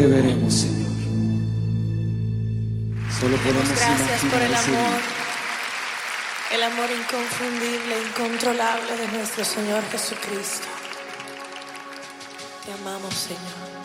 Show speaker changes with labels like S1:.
S1: te veremos, Señor. Solo podemos
S2: Gracias por
S1: imaginar,
S2: el amor inconfundible, incontrolable de nuestro Señor Jesucristo. Te amamos, Señor.